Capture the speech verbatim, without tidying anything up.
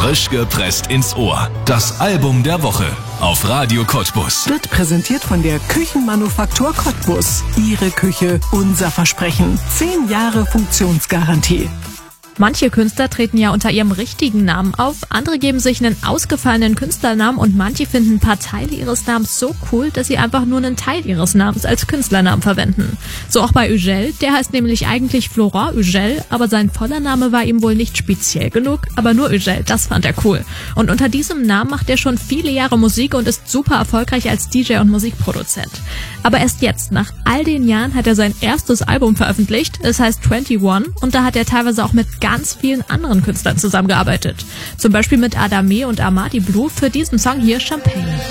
Frisch gepresst ins Ohr. Das Album der Woche auf Radio Cottbus. Wird präsentiert von der Küchenmanufaktur Cottbus. Ihre Küche, unser Versprechen. Zehn Jahre Funktionsgarantie. Manche Künstler treten ja unter ihrem richtigen Namen auf, andere geben sich einen ausgefallenen Künstlernamen und manche finden ein paar Teile ihres Namens so cool, dass sie einfach nur einen Teil ihres Namens als Künstlernamen verwenden. So auch bei Ugel, der heißt nämlich eigentlich Florent Ugel, aber sein voller Name war ihm wohl nicht speziell genug, aber nur Ugel, das fand er cool. Und unter diesem Namen macht er schon viele Jahre Musik und ist super erfolgreich als D J und Musikproduzent. Aber erst jetzt, nach all den Jahren, hat er sein erstes Album veröffentlicht, es heißt einundzwanzig und da hat er teilweise auch mit ganz vielen anderen Künstlern zusammengearbeitet. Zum Beispiel mit Adame und Amadi Blue für diesen Song hier Champagne.